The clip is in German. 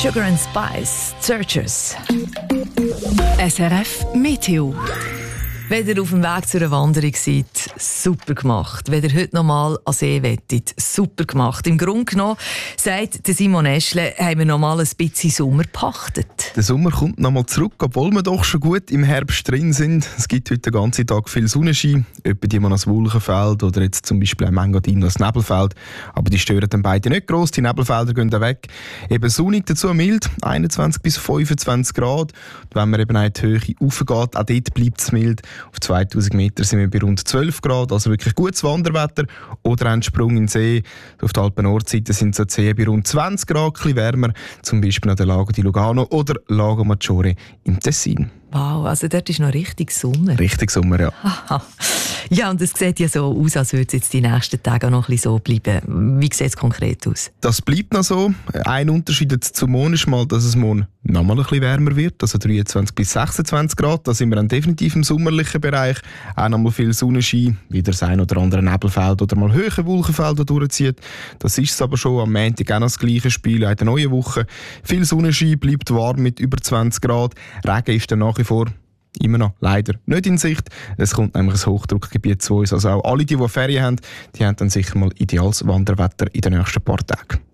Sugar and Spice, Searchers. SRF Meteo. Wenn ihr auf dem Weg zu einer Wanderung seid, super gemacht. Wenn ihr heute noch mal an See wettet, super gemacht. Im Grunde genommen, sagt Simon Eschle, haben wir noch mal ein bisschen Sommer gepachtet. Der Sommer kommt noch mal zurück, obwohl wir doch schon gut im Herbst drin sind. Es gibt heute den ganzen Tag viel Sonnenschein, etwa die man als Wolkenfeld oder jetzt zum Beispiel ein Engadin als Nebelfeld. Aber die stören dann beide nicht gross, die Nebelfelder gehen dann weg. Eben sonnig, dazu mild, 21 bis 25 Grad. Und wenn man eben in die Höhe raufgeht, auch dort bleibt es mild. Auf 2000 Meter sind wir bei rund 12 Grad, also wirklich gutes Wanderwetter. Oder ein Sprung in den See. Auf der Alpen-Nordseite sind so die bei rund 20 Grad, ein bisschen wärmer. Zum Beispiel an der Lago di Lugano oder Lago Maggiore im Tessin. Wow, also dort ist noch richtig Sommer. Richtig Sommer, ja. Aha. Ja, und es sieht ja so aus, als würde es jetzt die nächsten Tage auch noch ein bisschen so bleiben. Wie sieht es konkret aus? Das bleibt noch so. Ein Unterschied jetzt zum Morgen ist mal, dass es morgen noch mal ein bisschen wärmer wird, also 23 bis 26 Grad. Da sind wir dann definitiv im sommerlichen Bereich. Auch noch mal viel Sonnenschein, wieder das ein oder andere Nebelfeld oder mal höhere Wolkenfelder durchzieht. Das ist es aber schon am Montag auch noch das gleiche Spiel in der neuen Woche. Viel Sonnenschein, bleibt warm mit über 20 Grad. Regen ist dann nach wie vor immer noch leider nicht in Sicht. Es kommt nämlich ein Hochdruckgebiet zu uns. Also auch alle, die Ferien haben, die haben dann sicher mal ideales Wanderwetter in den nächsten paar Tagen.